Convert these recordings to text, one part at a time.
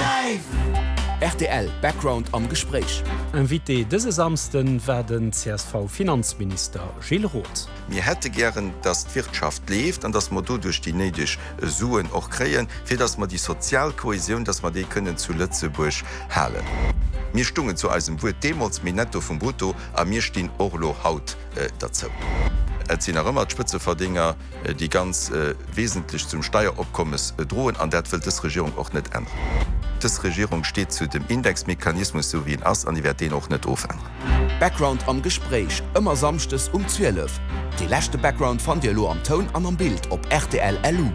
RTL Background am Gespräch. Invité dëse Samsten werden CSV-Finanzminister Gilles Roth. Mir hätte gern, dass die Wirtschaft lebt und dass man durch die nötig Suen auch kreieren, für dass man die Sozialkohäsion, dass man die können zu Lützeburg halten. Mir stungen zu einem Wort Demos mit netto vom Brutto, aber mir stehen Orlo Haut dazu. Es sind auch immer Spitzeverdinger, die ganz wesentlich zum Steuerabkommen drohen, an der will das Regierung auch nicht ändern. Die Regierung steht zu dem Indexmechanismus so wie in Ast, an die wird den auch nicht aufhängen. Background am Gespräch, immer samstes um 12. Die letzte Background von dir am Ton an am Bild op RTL LU.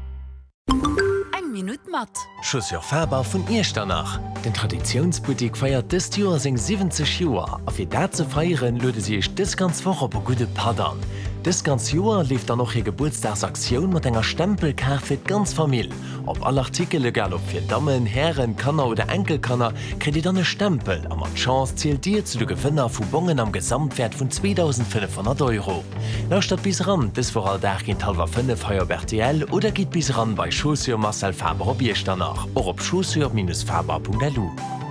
Minute mat. Chaussure Faber vun Ersternach. Den Traditionsbutik feiert dis Joer seng 70 Joer. A fir dat ze feieren löde sich dis ganz woch op gute Padern. Dis ganz Joer lief da noch hier Geburtstagsaktion mat enger Stempelkar fir ganz Famill. Op alle Artikel egal ob fir Damen, Herren, Kanner oder Enkelkanner kredit dann e Stempel. Am mat Chance zielt dir zu de Gewinner vu Bongen am Gesamtwert vun 2500 €. Lauscht bis ran, bis vor all der gin halber 5 Feier RTL oder geht bis ran bei Chaussure Marcel Faber op Bierstannach oder op chaussure-faber.lu.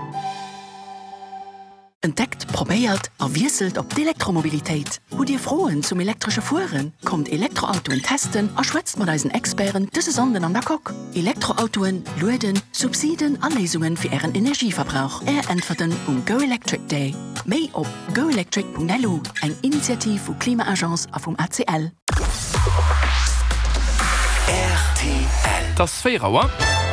Entdeckt, probiert, erwieselt op d'Elektromobilitéit. Wo Dir frohen zum elektrische Fuhren? Kommt Elektroautoen testen, erschwätzt man eisen Experen dëse Sonden an der Kok. Elektroautoen, Luden, Subsiden, Anlesungen für Ihren Energieverbrauch. Entferten Go Electric Day. Mei op goelectric.lu, eng Initiativ vu Klimaagenz a vum ACL. RTL. Das Feierauer.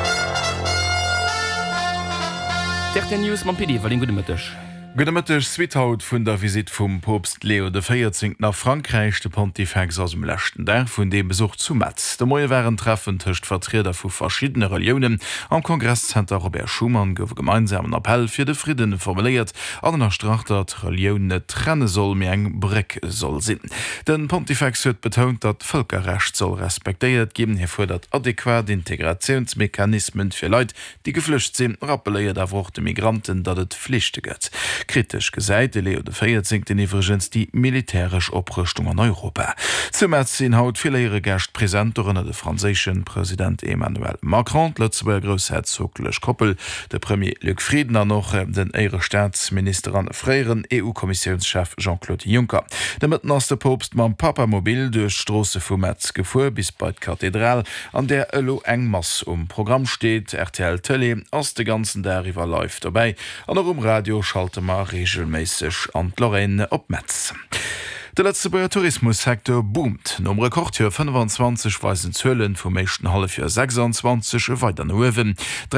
Der News man PD, weil den gute Mittag. Gudemëtteg Sweethaut vun der Visit vum Popst Leo XIV nach Frankreich de Pontifex aus dem Lächten der vun dem Besuch zu Metz. De Moie wären treffen töcht Vertreter vu verschiedene Religionen. Am Kongresscenter Robert Schumann gouf gemeinsamen Appell fir de Frieden formuliert, an erstracht dat Religioun net trenne soll mé eng Breck soll sinn. Den Pontifex huet betont, dat Völkerrecht soll respektéiert geben hervor dat adäquat Integrationsmechanismen fir Leiit, die geflücht sinn, rappeléiert awoch de Migranten, dat et Pflichte gëtt. Kritisch gesäit, Leo XIV den iwwergens die militärisch Oprüstung an Europa. Zum März sinn haut viele Gercht Präsentoren de franzéschen Präsident Emmanuel Macron, Lützeburger Großherzoglech Koppel, de Premier Luc Friedner noch den eire Staatsminister an Freieren EU-Kommissionschef Jean-Claude Juncker. Damit ass der Popst mam Papamobil durch Strosse vu Metz gefuhr bis bei Kathedral, an der Elo engmass Programm steht, RTL Tele ass de ganzen der River läuft dabei, an der Radio schalte regelmäßig an Lorraine op Metz. Der letzte Tourismussektor boomt. Nom Rekordjahr 25 weisen Zöllen vom meisten Halbjahr 26 weiter nuwen.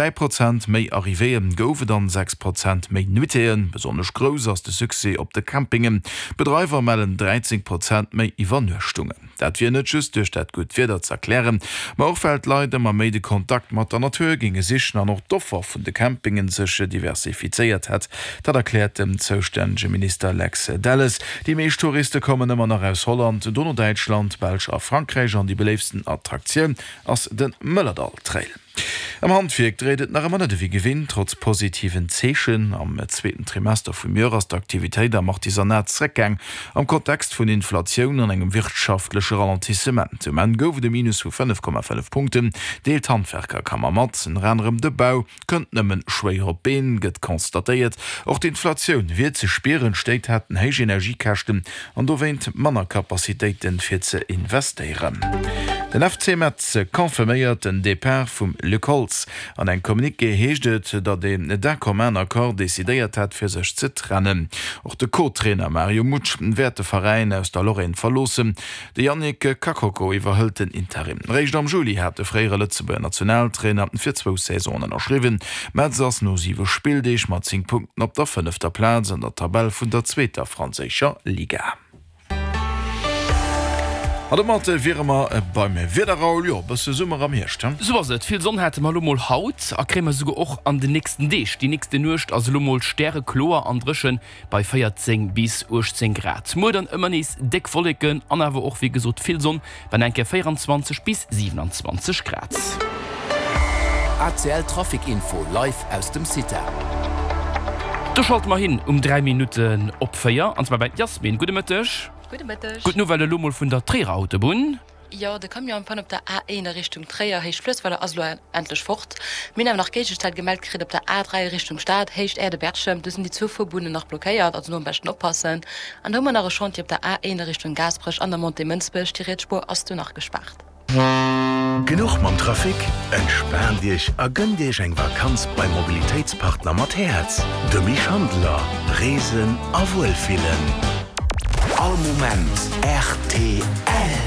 3% méi Arriveen goufe dann 6% méi Nuitéen, besonders groß aus de Suse op de Campingen. Betreiber melden 13% méi Iwernürstungen. Dat wir net just durch dat gut wieder zu erklären. Ma auch fällt leider ma méi de Kontakt mat der Natur ginge sich an noch Doffer vun de Campingen sech diversifiziert hat. Dat erklärt dem zuständige Minister Lex Dallas. Die meisten Touristen kommen immer nach aus Holland, Donaudeutschland, Belgien a Frankreich an die beleefsten Attraktionen als den Möllerdal Trail. Am Handwerk redet nach Monate wie Gewinn trotz positiven Zeschen am zweiten Trimester vum Jahres der Aktivität am Artisanatreckgang am Kontext vun Inflation an engem wirtschaftliche Ralentissement. Man gouf de Minus vu 5,5 Punkten, deelt Handwerker Kammer mat in ranrem de Bau kënnt nëmmen schwéier Been gëtt konstatiert. Och die Inflation wird ze speieren steet hat heich Energiekächten an do weint Mannerkapazitéiten fir ze investieren. Den FC Metz konfirméiert den Depart vum Le Colts. An eng Kommuniké heeschtet, dat de Dakommenakkord desideiert hat fir sech ze trennen. Och de Co-Trainer Mario Mutsch werd de Verein aus der Lorraine verlosen. De Yannick Kakoko iwwerhëlt den Interim. Recht am Juli hat de Freiere Lützeburger Nationaltrainer fir 2 Saisonen erschriwen. Metz ass no 7 Spieldeich mat 10 Punkten op der 5. Platz an der Tabelle vun der 2. Franzécher Liga. mat Wimer beim Wederraul Jo be summmer am Hircht. So was et viel Sonne hätte mal Lummel Haut arémer suuge och an den nächsten Deeg. Die nächste Nucht as Lummel Sterre Chlor anrischen bei 14 bis 18 Grad. Mo dann immer nies deckvolleken anwer och wie gesot viel Sonn, wenn enke 24 bis 27 Grad. ACL Trafikinfo live aus dem City. Du schalt mal hin 3 Minuten op Feier, an zwar bei Jasmin. Gute Mittag. Gute Mittag. Gut, nur weil der Lummel von der Treherautobahn. Ja, da kam ja am op der A1 Richtung Träer heich plus weil Aslo endlich fort. Min nach Gegestalt gemeldet krit op der A3 Richtung Staat hecht de Bergschirm, du sind die Zugverbunde noch blockiert, also nur am besten oppassen. An der man schon op der A1 Richtung Gasbrisch an der Monte Münzbisch die Redspur hast du noch gespart. Genug mam Trafik, entsperren Dich a gönn Dich eng Vakanz beim Mobilitätspartner Mattherz. De Mischhandler, Reesen a Wohlfilen. All Moment RTL.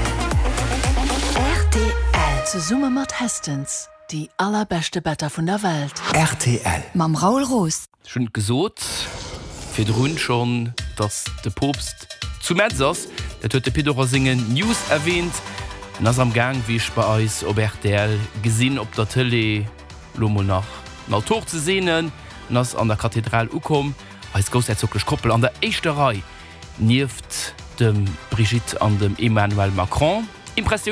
RTL zu Summe mat Hestens, die allerbeste Better vun der Welt. RTL. Mam Raul Roos. Schon gesot fir run schon, dass de Popst zu Metzers, der huet de Pedro singen News erwähnt. Nas am Gang wiech bei eis op RTL gesinn op der Tele Lomo nach Tor ze sehnen, nass an der Kathedral ukom als Großherzoglich Koppel an der Eischchterei nieft dem Brigitte an dem Emmanuel Macron. Impression